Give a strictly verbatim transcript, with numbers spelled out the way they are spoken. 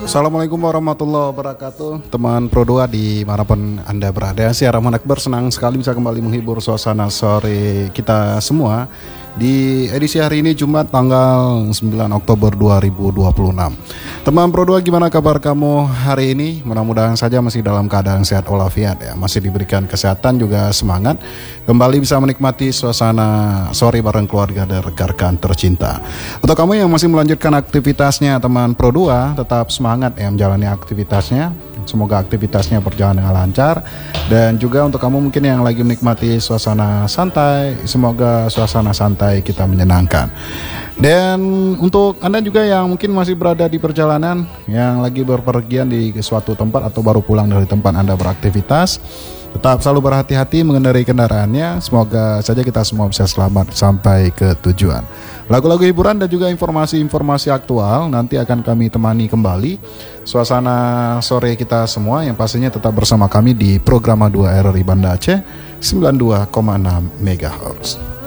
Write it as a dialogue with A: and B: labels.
A: Assalamualaikum warahmatullahi wabarakatuh. Teman Pro dua dimanapun Anda berada, saya Rahman Akbar, senang sekali bisa kembali menghibur suasana sore kita semua di edisi hari ini Jumat tanggal sembilan Oktober dua ribu dua puluh enam. Teman Pro dua, gimana kabar kamu hari ini? Mudah-mudahan saja masih dalam keadaan sehat walafiat ya, masih diberikan kesehatan juga semangat kembali bisa menikmati suasana sore bareng keluarga dan rekan-rekan tercinta. Untuk kamu yang masih melanjutkan aktivitasnya teman Pro dua, tetap semangat ya menjalani aktivitasnya. Semoga aktivitasnya berjalan dengan lancar. Dan juga untuk kamu mungkin yang lagi menikmati suasana santai, semoga suasana santai kita menyenangkan. Dan untuk Anda juga yang mungkin masih berada di perjalanan, yang lagi berpergian di suatu tempat atau baru pulang dari tempat Anda beraktivitas, tetap selalu berhati-hati mengendarai kendaraannya. Semoga saja kita semua bisa selamat sampai ke tujuan. Lagu-lagu hiburan dan juga informasi-informasi aktual nanti akan kami temani kembali suasana sore kita semua, yang pastinya tetap bersama kami di Programa dua R R I Banda Aceh sembilan puluh dua koma enam megahertz.